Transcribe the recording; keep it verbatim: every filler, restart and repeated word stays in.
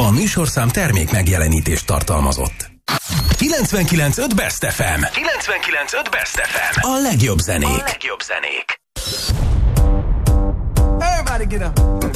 A műsorszám termék megjelenítést tartalmazott. kilencvenkilenc öt Best ef em. kilencvenkilenc öt Best ef em. A legjobb zenék. A legjobb zenék. Everybody get up.